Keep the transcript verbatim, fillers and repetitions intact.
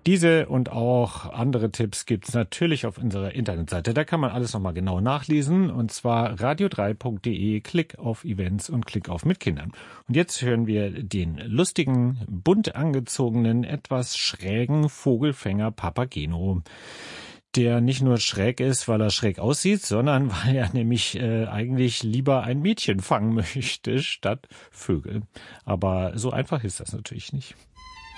Diese und auch andere Tipps gibt es natürlich auf unserer Internetseite. Da kann man alles nochmal genau nachlesen, und zwar radio drei punkt de, Klick auf Events und Klick auf mit Kindern. Und jetzt hören wir den lustigen, bunt angezogenen, etwas schrägen Vogelfänger Papageno, der nicht nur schräg ist, weil er schräg aussieht, sondern weil er nämlich äh, eigentlich lieber ein Mädchen fangen möchte statt Vögel. Aber so einfach ist das natürlich nicht.